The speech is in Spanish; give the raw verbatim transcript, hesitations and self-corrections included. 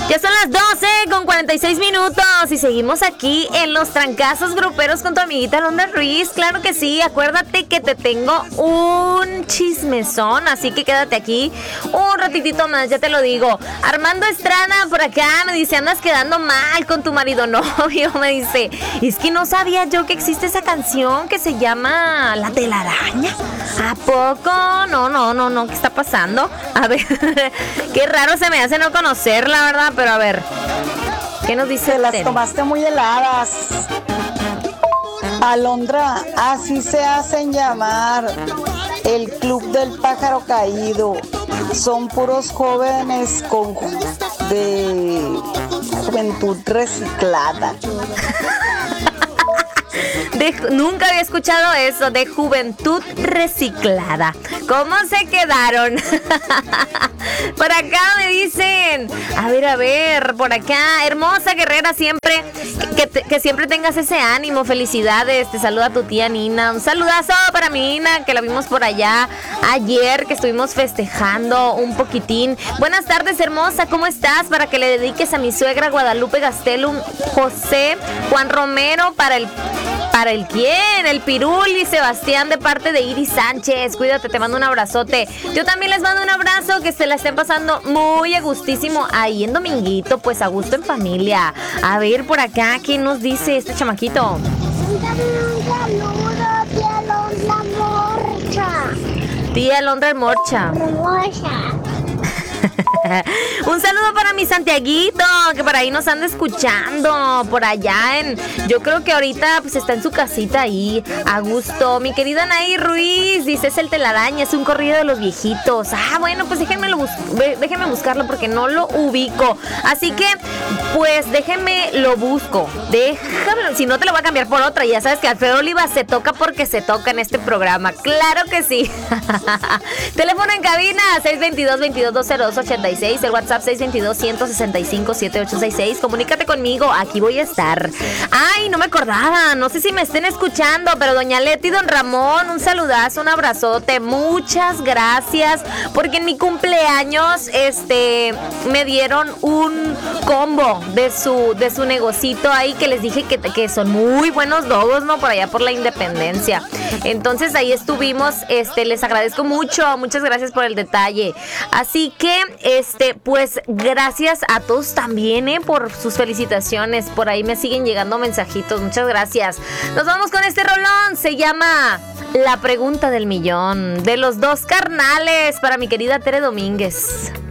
Ya son las doce con cuarenta y seis minutos y seguimos aquí en Los Trancazos Gruperos con tu amiguita Alondra Ruiz. Claro que sí, acuérdate que te tengo un chismezón, así que quédate aquí un ratitito más, ya te lo digo. Armando Estrada por acá me dice, andas quedando mal con tu marido novio, me dice, es que no sabía yo que existe esa canción que se llama La Telaraña. ¿A poco? No, no, no, no, ¿qué está pasando? A ver, qué raro se me hace no conocerla, ¿verdad? Pero a ver, ¿qué nos dice? Te las tomaste muy heladas. Alondra, así se hacen llamar el Club del Pájaro Caído. Son puros jóvenes con de juventud reciclada. De, nunca había escuchado eso, de juventud reciclada. ¿Cómo se quedaron? Por acá me dicen, a ver, a ver, por acá, hermosa guerrera siempre, que, que, que siempre tengas ese ánimo, felicidades, te saluda tu tía Nina, un saludazo para mi Nina, que la vimos por allá ayer, que estuvimos festejando un poquitín. Buenas tardes, hermosa, ¿cómo estás? Para que le dediques a mi suegra Guadalupe Gastelum, José Juan Romero, para el... ¿Para el quién? El Pirul y Sebastián de parte de Iris Sánchez. Cuídate, te mando un abrazote. Yo también les mando un abrazo, que se la estén pasando muy a gustísimo ahí en dominguito, pues a gusto en familia. A ver por acá, ¿qué nos dice este chamaquito? Un saludo, tía Alondra Morcha. Tía Alondra Morcha. Hermosa. Un saludo para mi Santiaguito, que por ahí nos anda escuchando, por allá en, yo creo que ahorita pues está en su casita ahí, a gusto. Mi querida Anaí Ruiz, dice, es el Telaraña, es un corrido de los viejitos. Ah, bueno, pues déjenme, lo bus- déjenme buscarlo porque no lo ubico. Así que, pues déjenme lo busco. Déjame, si no te lo voy a cambiar por otra. Ya sabes que Alfredo Oliva se toca porque se toca en este programa. Claro que sí. Teléfono en cabina, seis dos dos, veintidós, dos cero dos, ochenta y seis. El WhatsApp seis dos dos, ciento sesenta y cinco, setenta y ocho sesenta y seis. Comunícate conmigo, aquí voy a estar. Ay, no me acordaba, no sé si me estén escuchando, pero doña Leti y don Ramón, un saludazo, un abrazote, muchas gracias, porque en mi cumpleaños, este, me dieron un combo de su, de su negocito ahí, que les dije que, que son muy buenos dogos, ¿no? Por allá por la Independencia. Entonces ahí estuvimos, este, les agradezco mucho, muchas gracias por el detalle. Así que, este, pues gracias a todos también, ¿eh? Por sus felicitaciones. Por ahí me siguen llegando mensajitos. Muchas gracias. Nos vamos con este rolón. Se llama La Pregunta del Millón, de los dos carnales, para mi querida Tere Domínguez.